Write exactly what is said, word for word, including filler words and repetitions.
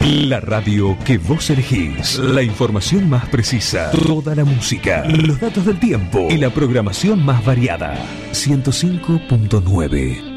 La radio que vos elegís. La información más precisa. Toda la música. Los datos del tiempo. Y la programación más variada. ciento cinco punto nueve.